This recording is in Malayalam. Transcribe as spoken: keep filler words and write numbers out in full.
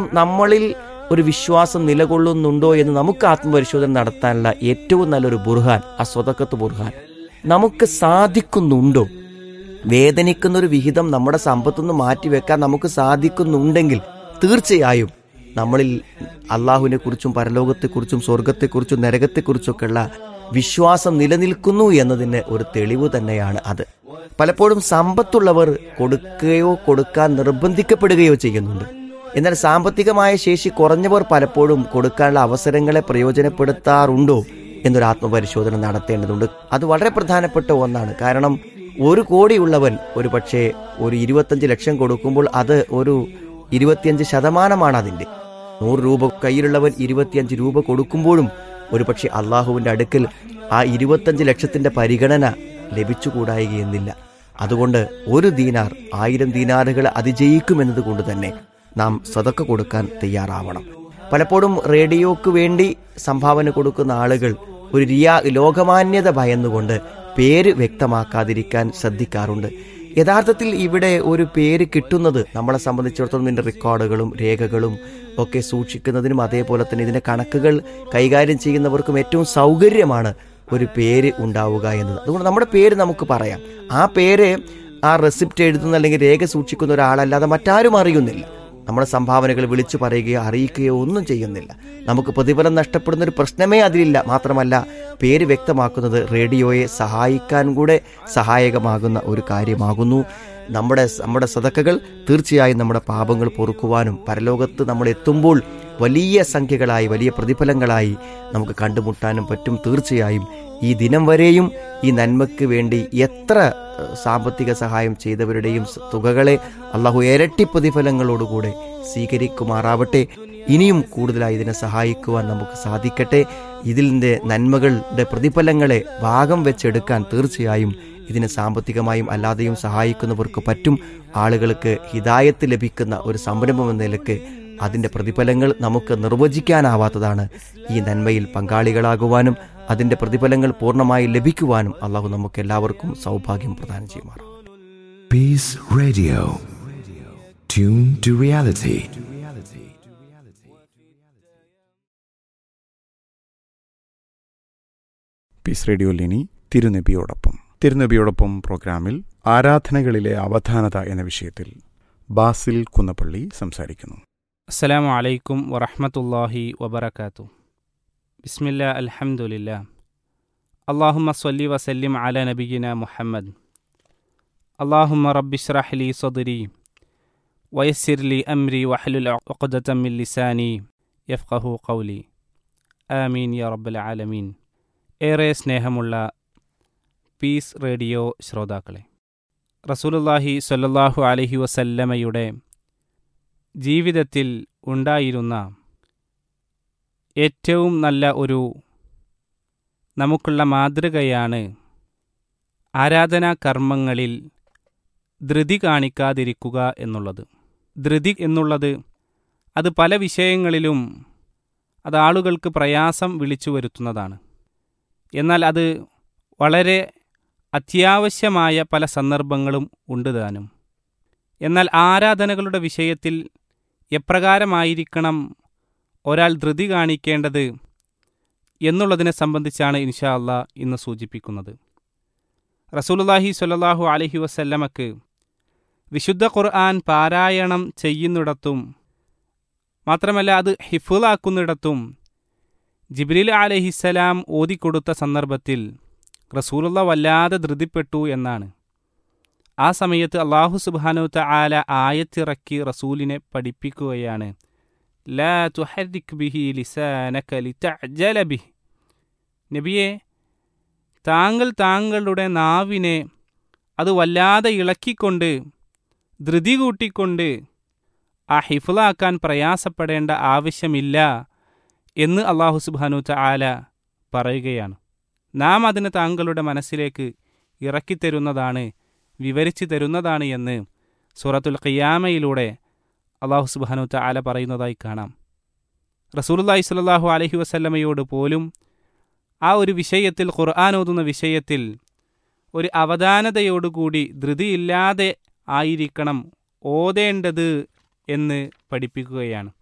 നമ്മളിൽ ഒരു വിശ്വാസം നിലകൊള്ളുന്നുണ്ടോ എന്ന് നമുക്ക് ആത്മപരിശോധന നടത്താനുള്ള ഏറ്റവും നല്ലൊരു ബുർഹാൻ ആ സ്വതക്കത്ത് ബുർഹാൻ. നമുക്ക് സാധിക്കുന്നുണ്ടോ? വേദനിക്കുന്നൊരു വിഹിതം നമ്മുടെ സമ്പത്തുനിന്ന് മാറ്റിവെക്കാൻ നമുക്ക് സാധിക്കുന്നുണ്ടെങ്കിൽ തീർച്ചയായും നമ്മളിൽ അള്ളാഹുവിനെ കുറിച്ചും പരലോകത്തെക്കുറിച്ചും സ്വർഗത്തെക്കുറിച്ചും നരകത്തെക്കുറിച്ചൊക്കെയുള്ള വിശ്വാസം നിലനിൽക്കുന്നു എന്നതിന് ഒരു തെളിവ് തന്നെയാണ് അത്. പലപ്പോഴും സമ്പത്തുള്ളവർ കൊടുക്കുകയോ കൊടുക്കാൻ നിർബന്ധിക്കപ്പെടുകയോ ചെയ്യുന്നുണ്ട്. എന്നാൽ സാമ്പത്തികമായ ശേഷി കുറഞ്ഞവർ പലപ്പോഴും കൊടുക്കാനുള്ള അവസരങ്ങളെ പ്രയോജനപ്പെടുത്താറുണ്ടോ എന്നൊരു ആത്മപരിശോധന നടത്തേണ്ടതുണ്ട്. അത് വളരെ പ്രധാനപ്പെട്ട ഒന്നാണ്. കാരണം ഒരു കോടിയുള്ളവൻ ഒരു പക്ഷേ ഒരു ഇരുപത്തഞ്ച് ലക്ഷം കൊടുക്കുമ്പോൾ അത് ഒരു ഇരുപത്തിയഞ്ച് ശതമാനമാണ് അതിൻ്റെ. നൂറ് രൂപ കയ്യിലുള്ളവൻ ഇരുപത്തിയഞ്ച് രൂപ കൊടുക്കുമ്പോഴും ഒരു പക്ഷേ അള്ളാഹുവിൻ്റെ അടുക്കൽ ആ ഇരുപത്തഞ്ച് ലക്ഷത്തിൻ്റെ പരിഗണന ലഭിച്ചുകൂടായികയെന്നില്ല. അതുകൊണ്ട് ഒരു ദീനാർ ആയിരം ദീനാറുകൾ അതിജയിക്കുമെന്നത് കൊണ്ട് തന്നെ നാം സദക്ക കൊടുക്കാൻ തയ്യാറാവണം. പലപ്പോഴും റേഡിയോക്ക് വേണ്ടി സംഭാവന കൊടുക്കുന്ന ആളുകൾ ഒരു റിയാ ലോകമാന്യത ഭയന്നുകൊണ്ട് പേര് വ്യക്തമാക്കാതിരിക്കാൻ ശ്രദ്ധിക്കാറുണ്ട്. യഥാർത്ഥത്തിൽ ഇവിടെ ഒരു പേര് കിട്ടുന്നത് നമ്മളെ സംബന്ധിച്ചിടത്തോളം ഇതിൻ്റെ റെക്കോർഡുകളും രേഖകളും ഒക്കെ സൂക്ഷിക്കുന്നതിനും അതേപോലെ തന്നെ ഇതിൻ്റെ കണക്കുകൾ കൈകാര്യം ചെയ്യുന്നവർക്കും ഏറ്റവും സൗകര്യമാണ് ഒരു പേര് ഉണ്ടാവുക എന്നത്. അതുകൊണ്ട് നമ്മുടെ പേര് നമുക്ക് പറയാം. ആ പേര് ആ റെസിപ്റ്റ് എഴുതുന്ന അല്ലെങ്കിൽ രേഖ സൂക്ഷിക്കുന്ന ഒരാളല്ലാതെ മറ്റാരും അറിയുന്നില്ല. നമ്മുടെ സംഭാവനകൾ വിളിച്ചു പറയുകയോ അറിയിക്കുകയോ ഒന്നും ചെയ്യുന്നില്ല. നമുക്ക് പ്രതിഫലം നഷ്ടപ്പെടുന്ന ഒരു പ്രശ്നമേ അതിലില്ല. മാത്രമല്ല പേര് വ്യക്തമാക്കുന്നത് റേഡിയോയെ സഹായിക്കാൻ കൂടെ സഹായകമാകുന്ന ഒരു കാര്യമാകുന്നു. നമ്മുടെ നമ്മുടെ സദക്കകൾ തീർച്ചയായും നമ്മുടെ പാപങ്ങൾ പൊറുക്കുവാനും പരലോകത്ത് നമ്മൾ എത്തുമ്പോൾ വലിയ സംഖ്യകളായി വലിയ പ്രതിഫലങ്ങളായി നമുക്ക് കണ്ടുമുട്ടാനും പറ്റും. തീർച്ചയായും ഈ ദിനം വരെയും ഈ നന്മയ്ക്ക് വേണ്ടി എത്ര സാമ്പത്തിക സഹായം ചെയ്തവരുടെയും തുകകളെ അള്ളാഹു ഇരട്ടി പ്രതിഫലങ്ങളോടുകൂടെ സ്വീകരിക്കുമാറാവട്ടെ. ഇനിയും കൂടുതലായി ഇതിനെ സഹായിക്കുവാൻ നമുക്ക് സാധിക്കട്ടെ. ഇതിൻ്റെ നന്മകളുടെ പ്രതിഫലങ്ങളെ ഭാഗം വെച്ചെടുക്കാൻ തീർച്ചയായും ഇതിനെ സാമ്പത്തികമായും അല്ലാതെയും സഹായിക്കുന്നവർക്ക് പറ്റും. ആളുകൾക്ക് ഹിദായത്ത് ലഭിക്കുന്ന ഒരു സംരംഭം എന്ന നിലക്ക് അതിൻ്റെ പ്രതിഫലങ്ങൾ നമുക്ക് നിർവചിക്കാനാവാത്തതാണ്. ഈ നന്മയിൽ പങ്കാളികളാകുവാനും അതിൻ്റെ പ്രതിഫലങ്ങൾ പൂർണ്ണമായി ലഭിക്കുവാനും അള്ളാഹു നമുക്ക് എല്ലാവർക്കും സൗഭാഗ്യം പ്രദാനം ചെയ്യുമാറാം. Peace Radio. Tune to reality. Piece റേഡിയോയിൽ ഇനി തിരുനബിയോടൊപ്പം തിരുനബിയോടൊപ്പം പ്രോഗ്രാമിൽ ആരാധനകളിലെ അവധാനത എന്ന വിഷയത്തിൽ ബാസിൽ കുന്നപ്പള്ളി സംസാരിക്കുന്നു. അസ്സലാമു അലൈക്കും വറഹ്മത്തുള്ളാഹി വബറകാതുഹു. ബിസ്മില്ലാ അൽഹംദുലില്ലാ. അല്ലാഹുമ്മ സ്വല്ലി വസല്ലിം അലാ നബിയിനാ മുഹമ്മദ്. അല്ലാഹുമ്മ റബ്ബി ഇശ്റഹ് ലി സദ്രി വയസ്സിർ ലി അംരി വഹ്ലുൽ ഉഖ്ദതം മിൻ ലിസാനി യഫ്ഖഹു ഖൗലി. ആമീൻ യാ റബ്ബൽ ആലമീൻ. ഏറെ സ്നേഹമുള്ള പീസ് റേഡിയോ ശ്രോതാക്കളെ, റസൂലുള്ളാഹി സ്വല്ലല്ലാഹു അലൈഹി വസല്ലമയുടെ ജീവിതത്തിൽ ഉണ്ടായിരുന്ന ഏറ്റവും നല്ല ഒരു നമുക്കുള്ള മാതൃകയാണ് ആരാധനാ കർമ്മങ്ങളിൽ ധൃതി കാണിക്കാതിരിക്കുക എന്നുള്ളത്. ധൃതി എന്നുള്ളത് അത് പല വിഷയങ്ങളിലും അത് ആളുകൾക്ക് പ്രയാസം വിളിച്ചു വരുത്തുന്നതാണ്. എന്നാൽ അത് വളരെ അത്യാവശ്യമായ പല സന്ദർഭങ്ങളും ഉണ്ട് താനും. എന്നാൽ ആരാധനകളുടെ വിഷയത്തിൽ എപ്രകാരമായിരിക്കണം ഒരാൾ ധൃതി കാണിക്കേണ്ടത് എന്നുള്ളതിനെ സംബന്ധിച്ചാണ് ഇൻഷാ അല്ലാ ഇന്ന് സൂചിപ്പിക്കുന്നത്. റസൂലുള്ളാഹി സ്വല്ലല്ലാഹു അലൈഹി വസല്ലമക്ക് വിശുദ്ധ ഖുർആൻ പാരായണം ചെയ്യുന്നിടത്തും മാത്രമല്ല അത് ഹിഫ്ളാക്കുന്നിടത്തും ജിബ്രീൽ അലൈഹിസ്സലാം ഓതിക്കൊടുത്ത സന്ദർഭത്തിൽ റസൂലുള്ള വല്ലാതെ ധൃതിപ്പെട്ടു എന്നാണ്. ആ സമയത്ത് അല്ലാഹു സുബ്ഹാനഹു തആല ആയത്തിറക്കി റസൂലിനെ പഠിപ്പിക്കുകയാണ്. ലാ തുഹർരിക് ബിഹി ലിസാനക ലിതഅജല ബിഹി. നബിയെ, താങ്കൾ താങ്കളുടെ നാവിനെ അത് വല്ലാതെ ഇളക്കിക്കൊണ്ട് ധൃതി കൂട്ടിക്കൊണ്ട് ആ ഹിഫ്ളാക്കാൻ പ്രയാസപ്പെടേണ്ട ആവശ്യമില്ല എന്ന് അല്ലാഹു സുബ്ഹാനഹു തആല പറയുകയാണ്. നാം അതിന് താങ്കളുടെ മനസ്സിലേക്ക് ഇറക്കിത്തരുന്നതാണ്, വിവരിച്ചു തരുന്നതാണ് എന്ന് സൂറത്തുൽ ഖിയാമയിലൂടെ അല്ലാഹു സുബ്ഹാനഹു തആല പറയുന്നതായി കാണാം. റസൂലുള്ളാഹി സ്വല്ലല്ലാഹു അലൈഹി വസല്ലമയോട് പോലും ആ ഒരു വിഷയത്തിൽ, ഖുർആൻ ഓതുന്ന വിഷയത്തിൽ ഒരു അവധാനതയോടുകൂടി ധൃതിയില്ലാതെ ആയിരിക്കണം ഓതേണ്ടത് എന്ന് പഠിപ്പിക്കുകയാണ്.